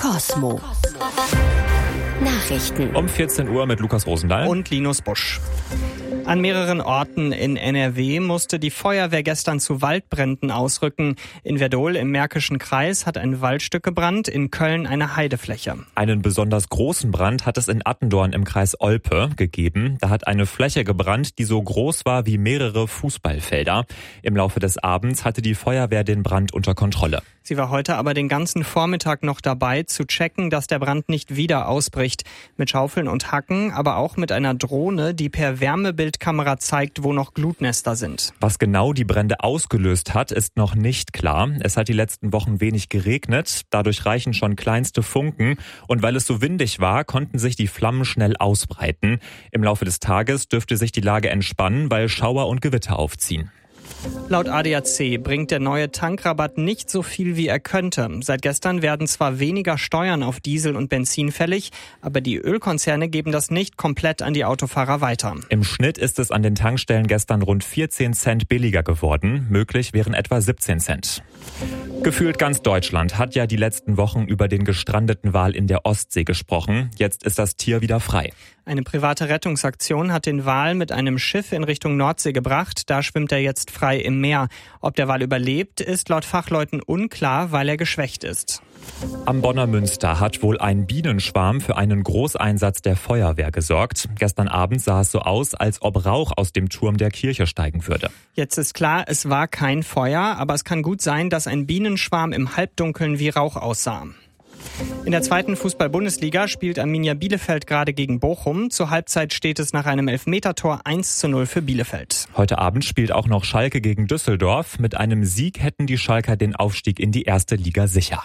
Kosmo. Nachrichten. Um 14 Uhr mit Lukas Rosendahl und Linus Busch. An mehreren Orten in NRW musste die Feuerwehr gestern zu Waldbränden ausrücken. In Werdohl im Märkischen Kreis hat ein Waldstück gebrannt, in Köln eine Heidefläche. Einen besonders großen Brand hat es in Attendorn im Kreis Olpe gegeben. Da hat eine Fläche gebrannt, die so groß war wie mehrere Fußballfelder. Im Laufe des Abends hatte die Feuerwehr den Brand unter Kontrolle. Sie war heute aber den ganzen Vormittag noch dabei, zu checken, dass der Brand nicht wieder ausbricht. Mit Schaufeln und Hacken, aber auch mit einer Drohne, die per Wärmebildkamera zeigt, wo noch Glutnester sind. Was genau die Brände ausgelöst hat, ist noch nicht klar. Es hat die letzten Wochen wenig geregnet. Dadurch reichen schon kleinste Funken. Und weil es so windig war, konnten sich die Flammen schnell ausbreiten. Im Laufe des Tages dürfte sich die Lage entspannen, weil Schauer und Gewitter aufziehen. Laut ADAC bringt der neue Tankrabatt nicht so viel, wie er könnte. Seit gestern werden zwar weniger Steuern auf Diesel und Benzin fällig, aber die Ölkonzerne geben das nicht komplett an die Autofahrer weiter. Im Schnitt ist es an den Tankstellen gestern rund 14 Cent billiger geworden. Möglich wären etwa 17 Cent. Gefühlt ganz Deutschland hat ja die letzten Wochen über den gestrandeten Wal in der Ostsee gesprochen. Jetzt ist das Tier wieder frei. Eine private Rettungsaktion hat den Wal mit einem Schiff in Richtung Nordsee gebracht. Da schwimmt er jetzt frei im Meer. Ob der Wal überlebt, ist laut Fachleuten unklar, weil er geschwächt ist. Am Bonner Münster hat wohl ein Bienenschwarm für einen Großeinsatz der Feuerwehr gesorgt. Gestern Abend sah es so aus, als ob Rauch aus dem Turm der Kirche steigen würde. Jetzt ist klar, es war kein Feuer, aber es kann gut sein, dass ein Bienenschwarm im Halbdunkeln wie Rauch aussah. In der zweiten Fußball-Bundesliga spielt Arminia Bielefeld gerade gegen Bochum. Zur Halbzeit steht es nach einem Elfmetertor 1:0 für Bielefeld. Heute Abend spielt auch noch Schalke gegen Düsseldorf. Mit einem Sieg hätten die Schalker den Aufstieg in die erste Liga sicher.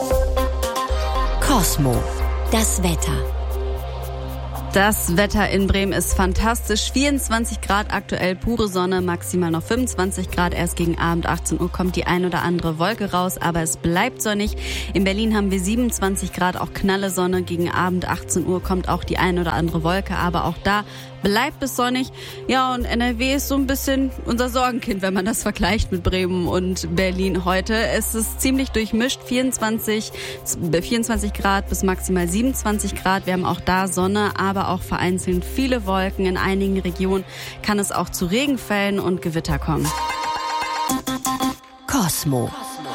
Kosmo, das Wetter. Das Wetter in Bremen ist fantastisch. 24 Grad aktuell, pure Sonne, maximal noch 25 Grad. Erst gegen Abend 18 Uhr kommt die ein oder andere Wolke raus, aber es bleibt sonnig. In Berlin haben wir 27 Grad, auch knalle Sonne. Gegen Abend 18 Uhr kommt auch die ein oder andere Wolke, aber auch da bleibt es sonnig. Ja, und NRW ist so ein bisschen unser Sorgenkind, wenn man das vergleicht mit Bremen und Berlin heute. Es ist ziemlich durchmischt, 24 Grad bis maximal 27 Grad. Wir haben auch da Sonne, aber auch vereinzelt viele Wolken. In einigen Regionen kann es auch zu Regenfällen und Gewitter kommen. Kosmo.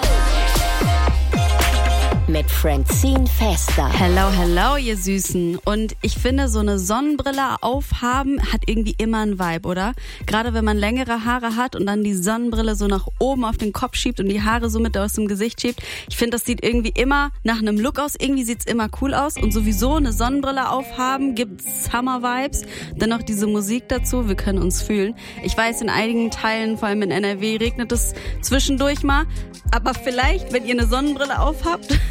Mit Francine Fester. Hello, hello, ihr Süßen. Und ich finde, so eine Sonnenbrille aufhaben hat irgendwie immer einen Vibe, oder? Gerade wenn man längere Haare hat und dann die Sonnenbrille so nach oben auf den Kopf schiebt und die Haare so mit aus dem Gesicht schiebt. Ich finde, das sieht irgendwie immer nach einem Look aus. Irgendwie sieht's immer cool aus. Und sowieso eine Sonnenbrille aufhaben gibt Summer-Vibes. Dann noch diese Musik dazu. Wir können uns fühlen. Ich weiß, in einigen Teilen, vor allem in NRW, regnet es zwischendurch mal. Aber vielleicht, wenn ihr eine Sonnenbrille aufhabt,